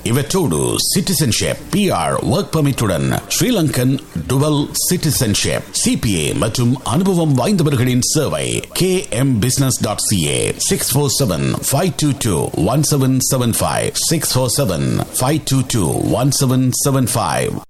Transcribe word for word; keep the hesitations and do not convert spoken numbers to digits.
இவற்றோடு citizenship, PR, work பெர்மிட்டுடன் Sri Lankan twelve citizenship, CPA மற்றும் அனுபவம் வாய்ந்தவர்களின் சேவை. K M business dot CA. Six four seven five two two one seven seven five. Six four seven five two two one seven seven five.